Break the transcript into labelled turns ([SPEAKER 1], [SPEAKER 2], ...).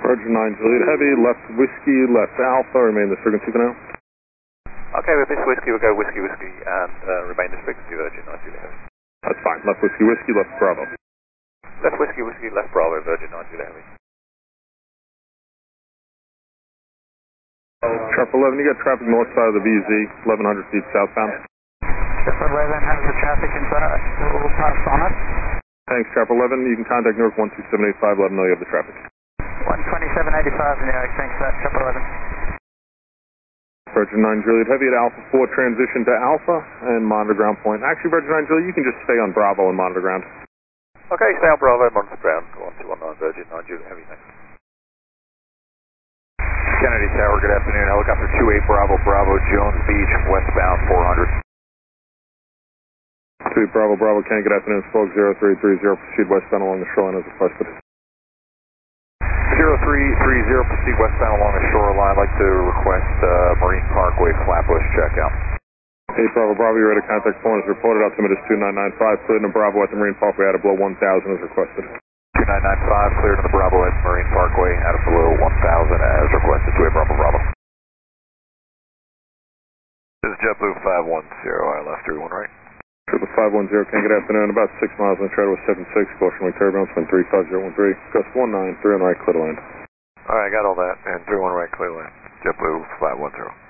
[SPEAKER 1] Roger 9 Juliet Heavy, left Whiskey, left Alpha, remain this frequency for now.
[SPEAKER 2] Okay, with this Whiskey we'll go Whiskey Whiskey and remain this frequency Virgin 9 Juliet Heavy.
[SPEAKER 1] That's fine, left Whiskey Whiskey, left Bravo.
[SPEAKER 2] Left Whiskey Whiskey, left Bravo, Virgin 9 Juliet Heavy.
[SPEAKER 1] Sharp 11, you got traffic north side of the VZ, 1100 feet southbound.
[SPEAKER 3] Sharp 11 has the traffic inside, we'll pass on it.
[SPEAKER 1] Thanks, Sharp 11, you can contact Newark 12785, let them know you have the traffic.
[SPEAKER 3] 12785 in Newark, thanks for that, Sharp 11.
[SPEAKER 1] Virgin 9 Juliet Heavy at Alpha 4, transition to Alpha and monitor ground point. Actually, Virgin 9 Juliet, you can just stay on Bravo and monitor ground.
[SPEAKER 2] Okay, stay on Bravo, monitor ground, 1219 Virgin 9 Juliet Heavy, thanks.
[SPEAKER 4] Kennedy Tower, good afternoon. Helicopter 28 Bravo, Bravo, Jones Beach, westbound 400.
[SPEAKER 1] 2 Bravo, Bravo, Ken, good afternoon. Spoke 0330, proceed westbound along the shoreline as requested.
[SPEAKER 4] 0330, proceed westbound along the shoreline. I'd like to request Marine Parkway, Flatbush checkout.
[SPEAKER 1] 8 Bravo, Bravo, you're ready to contact phone as reported. Altimeter is 2995, cleared to Bravo at the Marine Parkway out of below 1000 as requested.
[SPEAKER 4] 2995, cleared to the Bravo at Marine Parkway out of below 1000 as requested. 2 Bravo, Bravo. This is JetBlue 510, I left 31 right.
[SPEAKER 1] Triple 510, Ken, good afternoon. About 6 miles on the shadow with 76, caution wind turbulence, wind 35013, gust 19, 3 on right, clear to land.
[SPEAKER 4] Alright, I got all that, and 31 right, clear land. JetBlue 510.